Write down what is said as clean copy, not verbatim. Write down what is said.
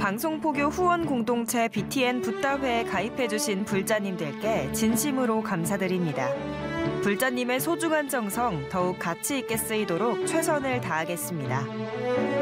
방송포교 후원 공동체 BTN 붓다회에 가입해주신 불자님들께 진심으로 감사드립니다. 불자님의 소중한 정성 더욱 가치 있게 쓰이도록 최선을 다하겠습니다.